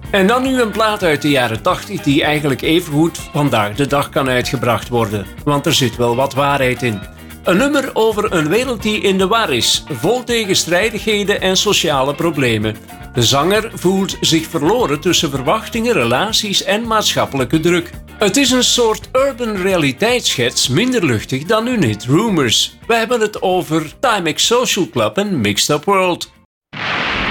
En dan nu een plaat uit de jaren 80 die eigenlijk evengoed vandaag de dag kan uitgebracht worden. Want er zit wel wat waarheid in. Een nummer over een wereld die in de war is, vol tegenstrijdigheden en sociale problemen. De zanger voelt zich verloren tussen verwachtingen, relaties en maatschappelijke druk. Het is een soort urban realiteitsschets, minder luchtig dan hun hit Rumors. We hebben het over Timex Social Club en Mixed Up World.